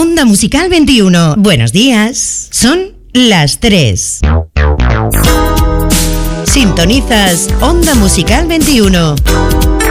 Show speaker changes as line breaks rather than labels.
Onda Musical 21. Buenos días. Son las 3. Sintonizas Onda Musical 21.